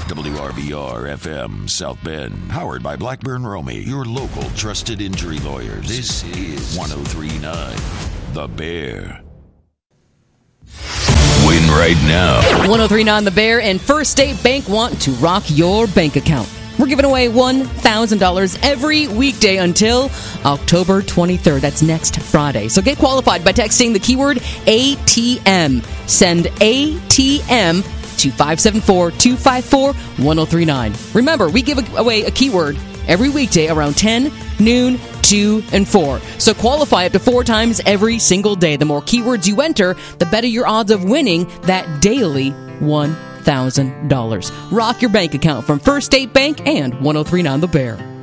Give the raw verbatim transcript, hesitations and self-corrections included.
W R B R F M South Bend, powered by Blackburn Romy, your local trusted injury lawyers. This is one oh three point nine The Bear. Win right now. one oh three point nine The Bear and First State Bank want to rock your bank account. We're giving away one thousand dollars every weekday until October twenty-third. That's next Friday. So get qualified by texting the keyword A T M. Send A T M to five seven four, two five four, one oh three nine. Remember, we give away a keyword every weekday around ten, noon, two, and four. So qualify up to four times every single day. The more keywords you enter, the better your odds of winning that daily one thousand dollars. Rock your bank account from First State Bank and one oh three point nine The Bear.